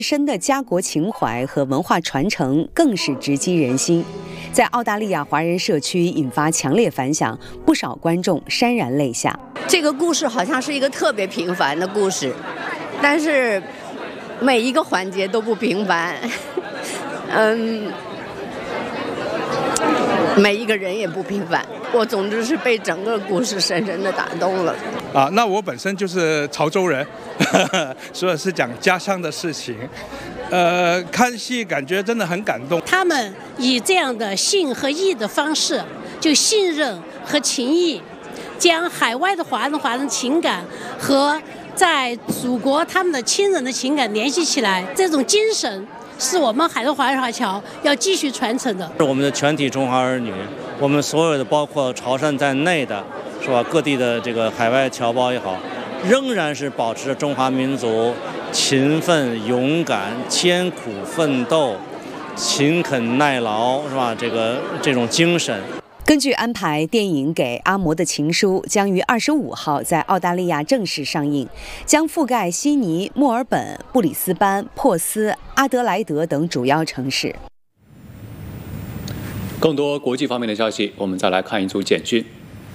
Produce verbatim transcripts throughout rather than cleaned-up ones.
深的家国情怀和文化传承更是直击人心，在澳大利亚华人社区引发强烈反响，不少观众潸然泪下。 这个故事好像是一个特别平凡的故事，但是每一个环节都不平凡，嗯，每一个人也不平凡。我总之是被整个故事深深的打动了。 啊，那我本身就是潮州人，呵呵，所以是讲家乡的事情。呃，看戏感觉真的很感动。 他们以这样的信和义的方式，就信任和情谊，将海外的华人华人情感和在祖国他们的亲人的情感联系起来，这种精神是我们海外华人华侨要继续传承的。 是我们的全体中华儿女，我们所有的包括潮汕在内的，是吧？各地的这个海外侨胞也好，仍然是保持着中华民族勤奋、勇敢、艰苦奋斗、勤恳耐劳，是吧？这个这种精神。 根据安排，电影《给阿嬷的情书》将于二十五号在澳大利亚正式上映，将覆盖悉尼、墨尔本、布里斯班、珀斯、阿德莱德等主要城市。 更多国际方面的消息，我们再来看一组简讯。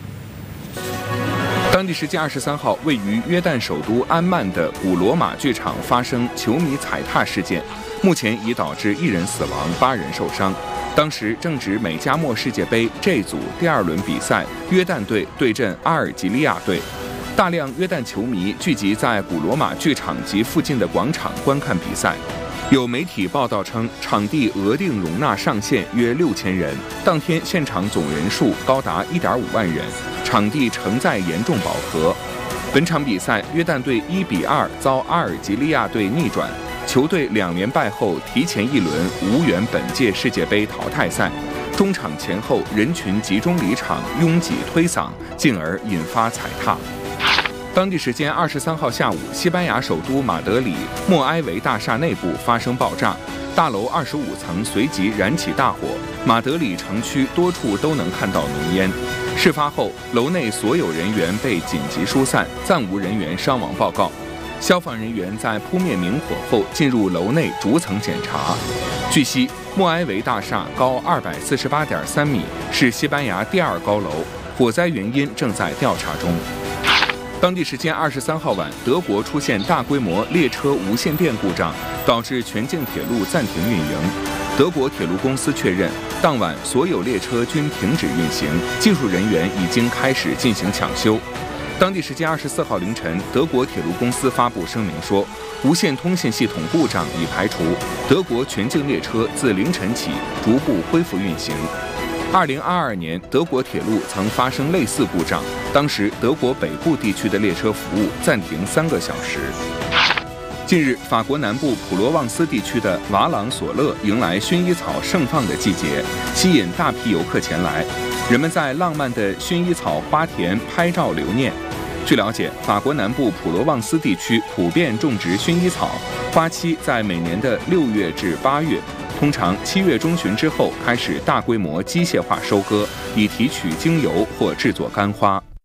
当地时间二十三号，位于约旦首都安曼的古罗马剧场发生球迷踩踏事件，目前已导致一人死亡，八人受伤。当时正值美加墨世界杯 J 组第二轮比赛，约旦队对阵阿尔及利亚队，大量约旦球迷聚集在古罗马剧场及附近的广场观看比赛。有媒体报道称，场地额定容纳上限约六千人，当天现场总人数高达一点五万人，场地承载严重饱和。本场比赛，约旦队一比二遭阿尔及利亚队逆转，球队两连败后提前一轮无缘本届世界杯淘汰赛。中场前后人群集中离场，拥挤推搡，进而引发踩踏。当地时间二十三号下午，西班牙首都马德里莫埃维大厦内部发生爆炸，大楼二十五层随即燃起大火，马德里城区多处都能看到浓烟。事发后，楼内所有人员被紧急疏散，暂无人员伤亡报告。消防人员在扑灭明火后进入楼内逐层检查。据悉，莫埃维大厦高二百四十八点三米，是西班牙第二高楼，火灾原因正在调查中。当地时间二十三号晚，德国出现大规模列车无线电故障，导致全境铁路暂停运营。德国铁路公司确认，当晚所有列车均停止运行，技术人员已经开始进行抢修。当地时间二十四号凌晨，德国铁路公司发布声明说，无线通信系统故障已排除，德国全境列车自凌晨起逐步恢复运行。二零二二年，德国铁路曾发生类似故障，当时德国北部地区的列车服务暂停三个小时。近日，法国南部普罗旺斯地区的瓦朗索勒迎来薰衣草盛放的季节，吸引大批游客前来。人们在浪漫的薰衣草花田拍照留念。据了解，法国南部普罗旺斯地区普遍种植薰衣草，花期在每年的六月至八月。通常七月中旬之后开始大规模机械化收割，以提取精油或制作干花。